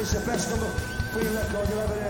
It's the best number for your record you'll ever hear.